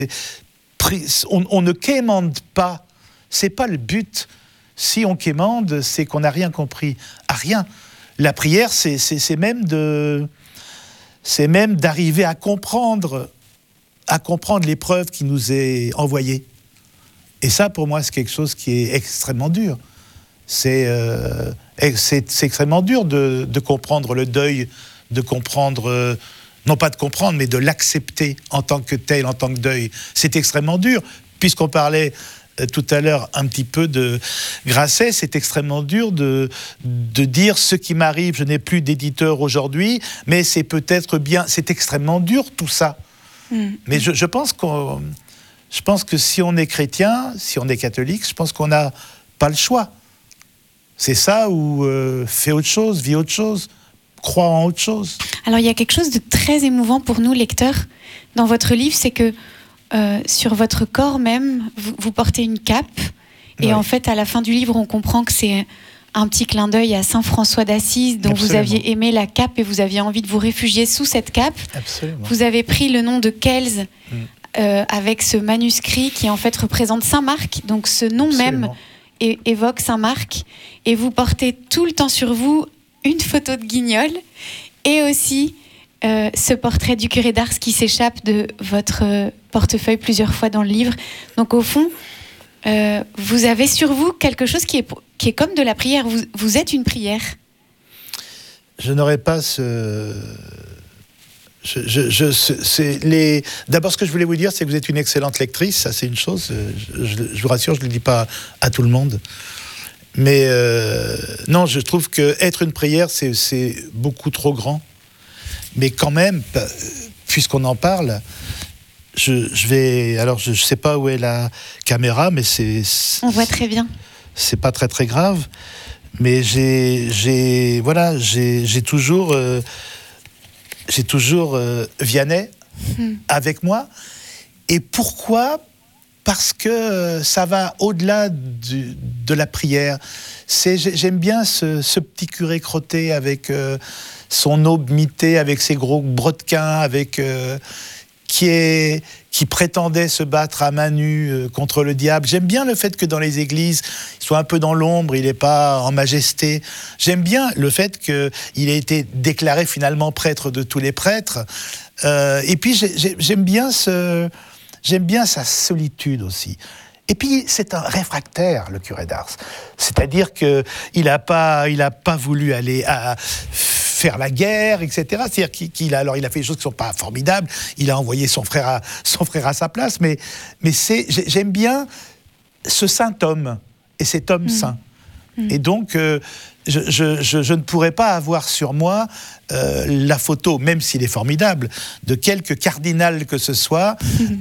On ne quémande pas. C'est pas le but. Si on quémande, c'est qu'on n'a rien compris. À rien. La prière, c'est même d'arriver à comprendre l'épreuve qui nous est envoyée. Et ça, pour moi, c'est quelque chose qui est extrêmement dur. C'est extrêmement dur de comprendre le deuil, de comprendre, non pas de comprendre, mais de l'accepter en tant que tel, en tant que deuil. C'est extrêmement dur, puisqu'on parlait tout à l'heure un petit peu de Grasset, c'est extrêmement dur de dire ce qui m'arrive, je n'ai plus d'éditeur aujourd'hui, mais c'est peut-être bien, c'est extrêmement dur tout ça. Mais je pense que si on est chrétien, si on est catholique, je pense qu'on n'a pas le choix. C'est ça, ou fais autre chose, vis autre chose, crois en autre chose. Alors il y a quelque chose de très émouvant pour nous, lecteurs, dans votre livre, c'est que sur votre corps même, vous portez une cape, et oui. En fait, à la fin du livre, on comprend que c'est un petit clin d'œil à Saint François d'Assise, dont Absolument. Vous aviez aimé la cape et vous aviez envie de vous réfugier sous cette cape. Absolument. Vous avez pris le nom de Kelz avec ce manuscrit qui en fait représente Saint Marc, donc ce nom Absolument. Même évoque Saint Marc, et vous portez tout le temps sur vous une photo de Guignol et aussi ce portrait du curé d'Ars qui s'échappe de votre portefeuille plusieurs fois dans le livre. Donc au fond, vous avez sur vous quelque chose qui est comme de la prière. Vous êtes une prière. Je n'aurais pas D'abord, ce que je voulais vous dire, c'est que vous êtes une excellente lectrice. Ça, c'est une chose. Je vous rassure, je ne le dis pas à tout le monde. Mais non, je trouve qu'être une prière, c'est beaucoup trop grand. Mais quand même, puisqu'on en parle, je vais... Alors, je ne sais pas où est la caméra, mais c'est... On voit très bien. C'est pas très, très grave. Mais j'ai toujours Vianney avec moi. Et pourquoi ? Parce que ça va au-delà de la prière. J'aime bien ce petit curé crotté avec son aube mitée, avec ses gros brodequins, qui prétendait se battre à main nue contre le diable. J'aime bien le fait que dans les églises, il soit un peu dans l'ombre, il n'est pas en majesté. J'aime bien le fait qu'il ait été déclaré finalement prêtre de tous les prêtres. Et puis j'aime bien sa solitude aussi. Et puis, c'est un réfractaire, le curé d'Ars. C'est-à-dire qu'il n'a pas voulu aller faire la guerre, etc. C'est-à-dire qu'il a fait des choses qui ne sont pas formidables. Il a envoyé son frère à sa place. Mais j'aime bien ce saint homme et cet homme saint. Et donc, je ne pourrais pas avoir sur moi la photo, même s'il est formidable, de quelque cardinal que ce soit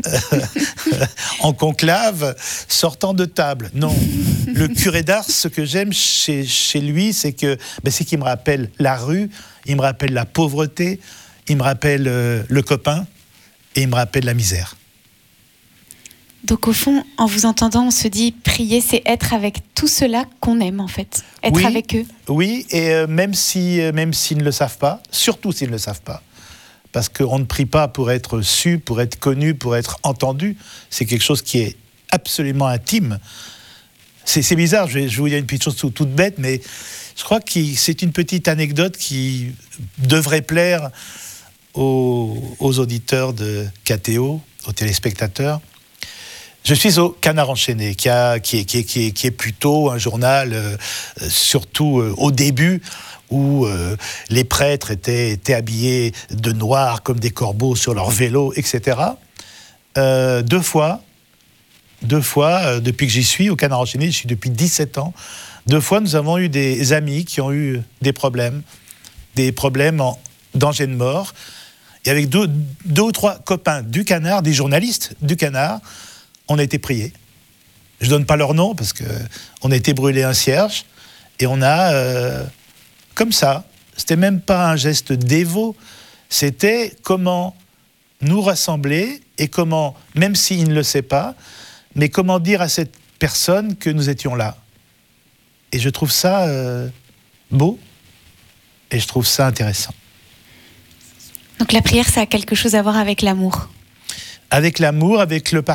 en conclave sortant de table. Non, le curé d'Ars, ce que j'aime chez lui, c'est qu'il me rappelle la rue, il me rappelle la pauvreté, il me rappelle le copain et il me rappelle la misère. Donc au fond, en vous entendant, on se dit prier, c'est être avec tout cela qu'on aime en fait, être avec eux. Oui, et même s'ils ne le savent pas, surtout s'ils ne le savent pas, parce qu'on ne prie pas pour être su, pour être connu, pour être entendu. C'est quelque chose qui est absolument intime. C'est bizarre, je vais vous dire une petite chose toute bête, mais je crois que c'est une petite anecdote qui devrait plaire aux auditeurs de KTO, aux téléspectateurs. Je suis au Canard enchaîné, qui est plutôt un journal, surtout au début, où les prêtres étaient habillés de noir comme des corbeaux sur leur vélo, etc. Deux fois, depuis que j'y suis, au Canard enchaîné, je suis depuis 17 ans, 2 fois nous avons eu des amis qui ont eu des problèmes en danger de mort, et avec deux ou trois copains du Canard, des journalistes du Canard, on a été priés. Je ne donne pas leur nom parce qu'on a été brûlé un cierge et on a, comme ça, c'était même pas un geste dévot, c'était comment nous rassembler et comment, même s'il ne le sait pas, mais comment dire à cette personne que nous étions là. Et je trouve ça beau et je trouve ça intéressant. Donc la prière, ça a quelque chose à voir avec l'amour. avec l'amour, avec le